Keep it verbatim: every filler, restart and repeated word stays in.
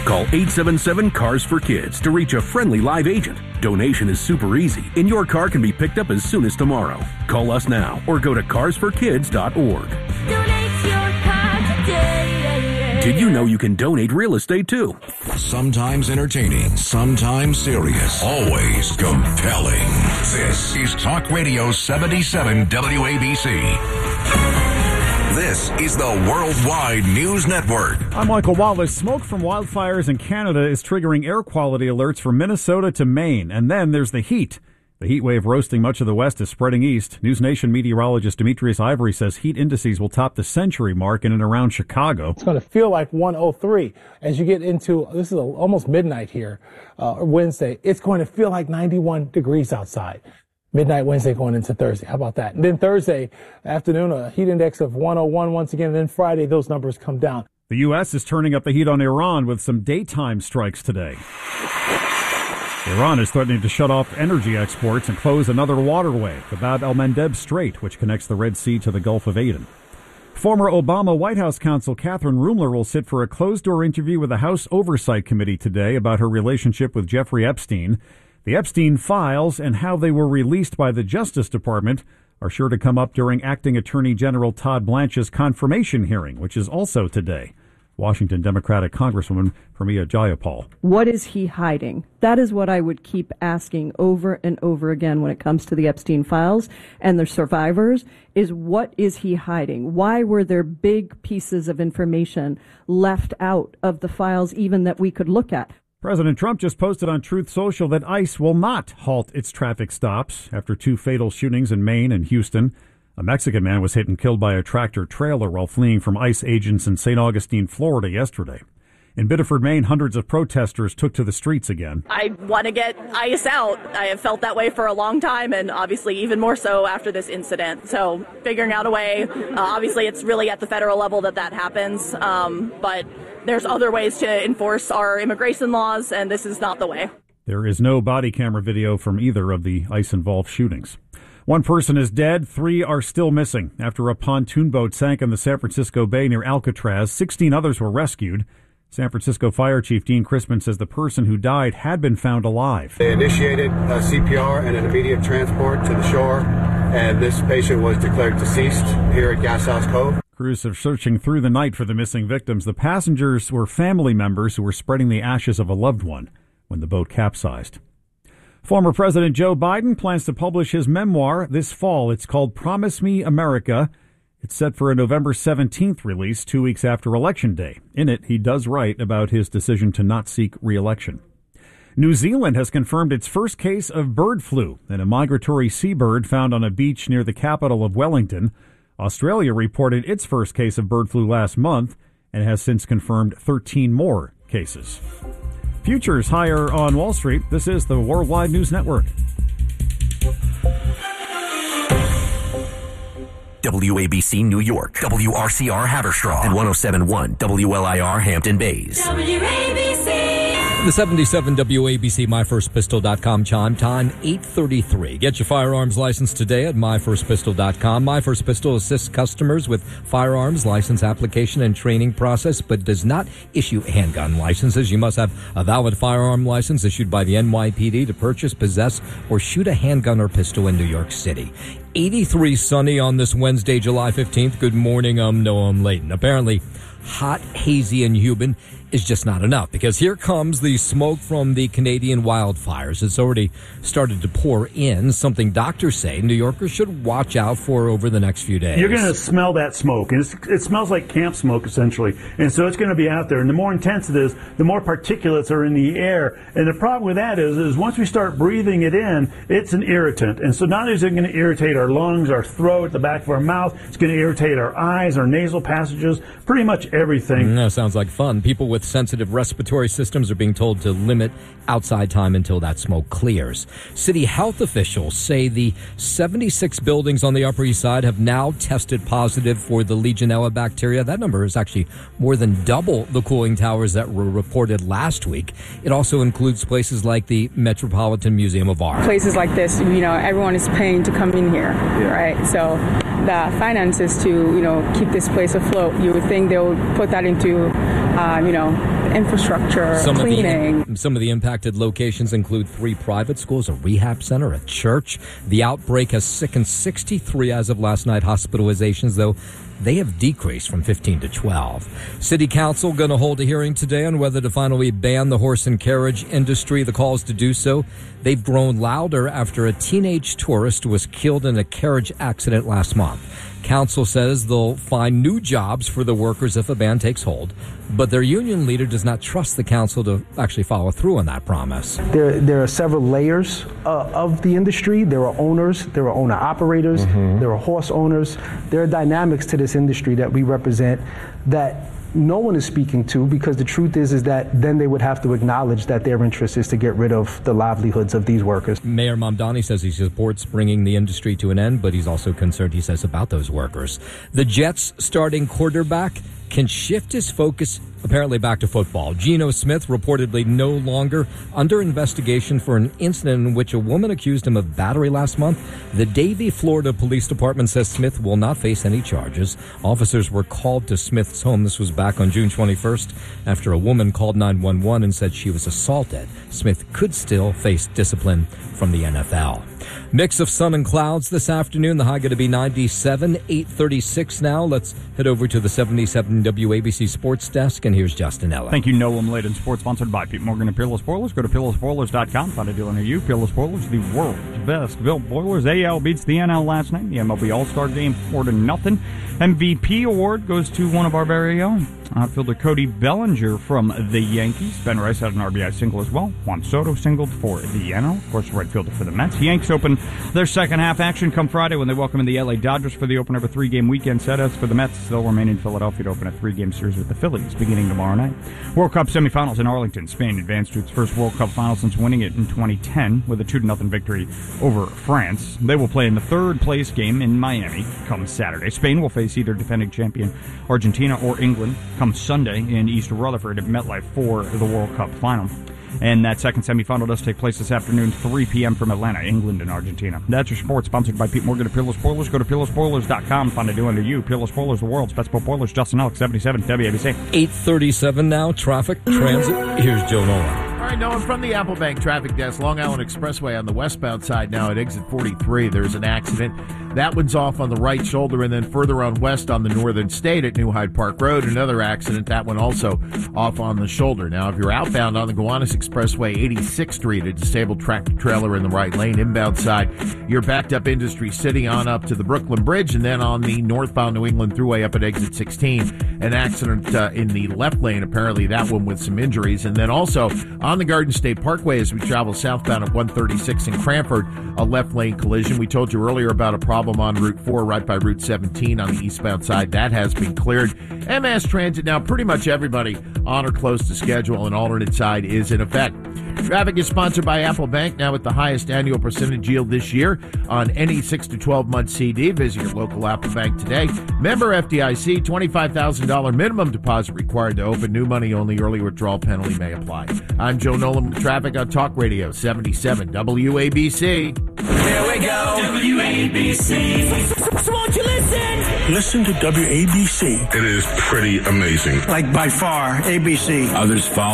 Call eight seven seven, C A R S for Kids to reach a friendly live agent. Donation is super easy, and your car can be picked up as soon as tomorrow. Call us now or go to cars for kids dot org. Donate your car today. Did you know you can donate real estate too? Sometimes entertaining, sometimes serious, always compelling. This is Talk Radio seventy-seven W A B C. This is the Worldwide News Network. I'm Michael Wallace. Smoke from wildfires in Canada is triggering air quality alerts from Minnesota to Maine. And then there's the heat. The heat wave roasting much of the West is spreading east. News Nation meteorologist Demetrius Ivory says heat indices will top the century mark in and around Chicago. It's going to feel like one oh three as you get into, this is almost midnight here, uh, Wednesday. It's going to feel like ninety-one degrees outside. Midnight Wednesday going into Thursday. How about that? And then Thursday afternoon, a heat index of one oh one once again. And then Friday, those numbers come down. The U S is turning up the heat on Iran with some daytime strikes today. Iran is threatening to shut off energy exports and close another waterway, the Bab el-Mandeb Strait, which connects the Red Sea to the Gulf of Aden. Former Obama White House counsel Catherine Rumler will sit for a closed-door interview with the House Oversight Committee today about her relationship with Jeffrey Epstein. The Epstein files and how they were released by the Justice Department are sure to come up during Acting Attorney General Todd Blanche's confirmation hearing, which is also today. Washington Democratic Congresswoman Pramila Jayapal. What is he hiding? That is what I would keep asking over and over again when it comes to the Epstein files and the survivors, is what is he hiding? Why were there big pieces of information left out of the files even that we could look at? President Trump just posted on Truth Social that ICE will not halt its traffic stops after two fatal shootings in Maine and Houston. A Mexican man was hit and killed by a tractor trailer while fleeing from ICE agents in Saint Augustine, Florida yesterday. In Biddeford, Maine, hundreds of protesters took to the streets again. I want to get ICE out. I have felt that way for a long time, and obviously even more so after this incident. So figuring out a way, uh, obviously it's really at the federal level that that happens, um, but there's other ways to enforce our immigration laws, and this is not the way. There is no body camera video from either of the ICE-involved shootings. One person is dead. Three are still missing. After a pontoon boat sank in the San Francisco Bay near Alcatraz, sixteen others were rescued. San Francisco Fire Chief Dean Crispin says the person who died had been found alive. They initiated a C P R and an immediate transport to the shore, and this patient was declared deceased here at Gashouse Cove. Crews are searching through the night for the missing victims. The passengers were family members who were spreading the ashes of a loved one when the boat capsized. Former President Joe Biden plans to publish his memoir this fall. It's called Promise Me America. It's set for a November seventeenth release, two weeks after Election Day. In it, he does write about his decision to not seek re-election. New Zealand has confirmed its first case of bird flu in a migratory seabird found on a beach near the capital of Wellington. Australia reported its first case of bird flu last month and has since confirmed thirteen more cases. Futures higher on Wall Street. This is the Worldwide News Network. W A B C New York, W R C R Haverstraw, and one oh seven point one W L I R Hampton Bays. W A B C. The seventy-seven W A B C my first pistol dot com chime time, eight thirty-three. Get your firearms license today at my first pistol dot com. My First Pistol assists customers with firearms license application and training process, but does not issue handgun licenses. You must have a valid firearm license issued by the N Y P D to purchase, possess, or shoot a handgun or pistol in New York City. eighty-three sunny on this Wednesday, July fifteenth. Good morning, I'm Noam Layton. Apparently, hot, hazy, and humid is just not enough, because here comes the smoke from the Canadian wildfires. It's already started to pour in, something doctors say New Yorkers should watch out for over the next few days. You're going to smell that smoke, and it's, it smells like camp smoke, essentially, and so it's going to be out there, and the more intense it is, the more particulates are in the air, and the problem with that is, is once we start breathing it in, it's an irritant, and so not only is it going to irritate our lungs, our throat, the back of our mouth, it's going to irritate our eyes, our nasal passages, pretty much everything. Mm, that sounds like fun. People with sensitive respiratory systems are being told to limit outside time until that smoke clears. City health officials say the seventy-six buildings on the Upper East Side have now tested positive for the Legionella bacteria. That number is actually more than double the cooling towers that were reported last week. It also includes places like the Metropolitan Museum of Art. Places like this, you know, everyone is paying to come in here, yeah. right? So the finances to, you know, keep this place afloat, you would think they would put that into uh, you know, infrastructure, some cleaning. Of the, some of the impacted locations include three private schools, a rehab center, a church. The outbreak has sickened sixty-three as of last night. Hospitalizations, though, they have decreased from fifteen to twelve. City Council going to hold a hearing today on whether to finally ban the horse and carriage industry. The calls to do so, they've grown louder after a teenage tourist was killed in a carriage accident last month. Council says they'll find new jobs for the workers if a ban takes hold, but their union leader does not trust the council to actually follow through on that promise. There, there are several layers uh, of the industry. There are owners, there are owner-operators, mm-hmm. there are horse owners. There are dynamics to this industry that we represent that no one is speaking to, because the truth is is that then they would have to acknowledge that their interest is to get rid of the livelihoods of these workers. Mayor Mamdani says he supports bringing the industry to an end, but he's also concerned, he says, about those workers. The Jets starting quarterback can shift his focus apparently back to football. Geno Smith reportedly no longer under investigation for an incident in which a woman accused him of battery last month. The Davie, Florida Police Department says Smith will not face any charges. Officers were called to Smith's home. This was back on June twenty-first after a woman called nine one one and said she was assaulted. Smith could still face discipline from the N F L. Mix of sun and clouds this afternoon. The high going to be ninety-seven, eight thirty-six now. Let's head over to the seventy-seven W A B C Sports Desk, and here's Justin Ella. Thank you, Noam Laden. Sports sponsored by Pete Morgan and Peerless Boilers. Go to peerless boilers dot com. Find a dealer near you. Peerless Boilers, the world's best built boilers. A L beats the N L last night. The M L B All-Star Game, four to nothing. M V P award goes to one of our very own. Outfielder Cody Bellinger from the Yankees. Ben Rice had an R B I single as well. Juan Soto singled for the N L. Of course, right fielder for the Mets. Yanks open their second half action come Friday when they welcome in the L A Dodgers for the opener of a three-game weekend set. As for the Mets, they'll remain in Philadelphia to open a three-game series with the Phillies beginning tomorrow night. World Cup semifinals in Arlington. Spain advanced to its first World Cup final since winning it in twenty ten with a two to nothing victory over France. They will play in the third-place game in Miami come Saturday. Spain will face either defending champion Argentina or England come Sunday in East Rutherford at MetLife for the World Cup final. And that second semifinal does take place this afternoon, three p.m. from Atlanta, England and Argentina. That's your sports, sponsored by Pete Morgan of Peerless Boilers. Go to peerless boilers dot com. Find a deal under you. Peerless Boilers, the world's best boat boilers. Justin Ellick, seventy-seven W A B C. eight thirty-seven now. Traffic, transit. Here's Joe Nolan. All right, Nolan from the Applebank Traffic Desk. Long Island Expressway on the westbound side now at exit forty-three. There's an accident. That one's off on the right shoulder, and then further on west on the northern state at New Hyde Park Road, another accident. That one also off on the shoulder. Now, if you're outbound on the Gowanus Expressway, eighty-sixth Street, a disabled tractor trailer in the right lane. Inbound side, you're backed up Industry City on up to the Brooklyn Bridge, and then on the northbound New England Thruway up at exit sixteen, an accident uh, in the left lane. Apparently, that one with some injuries. And then also on the Garden State Parkway as we travel southbound at one thirty-six in Cranford, a left lane collision. We told you earlier about a problem on Route four right by Route seventeen on the eastbound side. That has been cleared. M S Transit now, pretty much everybody on or close to schedule. An alternate side is in effect. Traffic is sponsored by Apple Bank, now with the highest annual percentage yield this year on any six to twelve month C D. Visit your local Apple Bank today. Member F D I C, twenty-five thousand dollars minimum deposit required to open. New money only. Early withdrawal penalty may apply. I'm Joe Nolan with traffic on Talk Radio seventy-seven W A B C. Here we go. W A B C. So won't you listen? Listen to W A B C. It is pretty amazing. Like by far, A B C. Others follow.